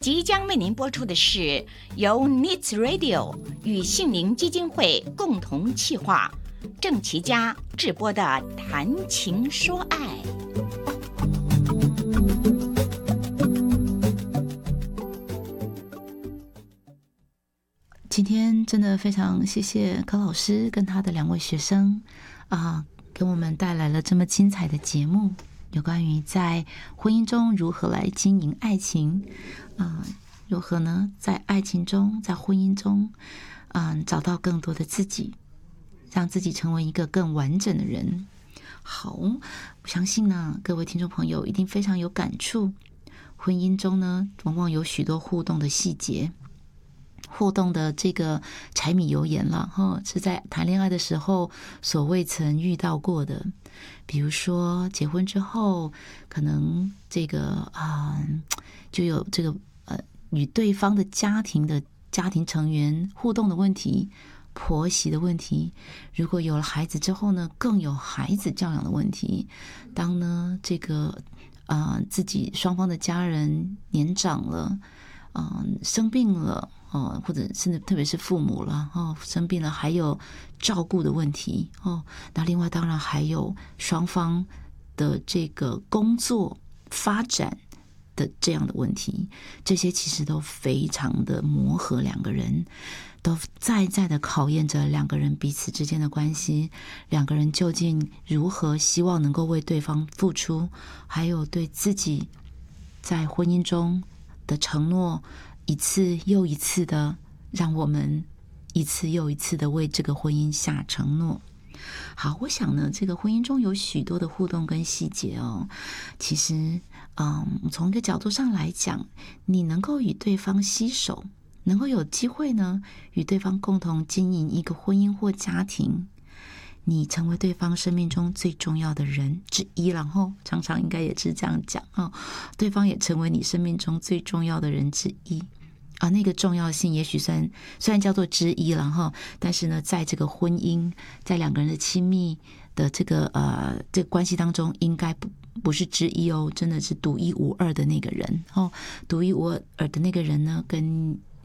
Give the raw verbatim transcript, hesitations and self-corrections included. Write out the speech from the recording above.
即将为您播出的是由 Needs Radio 与杏林基金会共同企划，郑其嘉制播的《谈情说爱》。 今天真的非常谢谢柯老师跟他的两位学生啊、呃，给我们带来了这么精彩的节目，有关于在婚姻中如何来经营爱情啊、呃，如何呢在爱情中在婚姻中啊、呃、找到更多的自己，让自己成为一个更完整的人。好，我相信呢各位听众朋友一定非常有感触，婚姻中呢往往有许多互动的细节，互动的这个柴米油盐了哈，是在谈恋爱的时候所未曾遇到过的。比如说结婚之后，可能这个啊、呃、就有这个呃与对方的家庭的家庭成员互动的问题，婆媳的问题。如果有了孩子之后呢，更有孩子教养的问题。当呢这个啊、呃、自己双方的家人年长了，嗯、呃，生病了。哦，或者甚至特别是父母了哦，生病了，还有照顾的问题哦。那另外当然还有双方的这个工作发展的这样的问题，这些其实都非常的磨合两个人，都在在的考验着两个人彼此之间的关系，两个人究竟如何希望能够为对方付出，还有对自己在婚姻中的承诺，一次又一次的让我们一次又一次的为这个婚姻下承诺。好，我想呢这个婚姻中有许多的互动跟细节哦，其实嗯，从一个角度上来讲，你能够与对方携手，能够有机会呢与对方共同经营一个婚姻或家庭，你成为对方生命中最重要的人之一，然后常常应该也是这样讲哦，对方也成为你生命中最重要的人之一啊，那个重要性也许虽然虽然叫做之一了哈，但是呢，在这个婚姻，在两个人的亲密的这个呃这个关系当中，应该不不是之一哦，真的是独一无二的那个人哦，独一无二的那个人呢，跟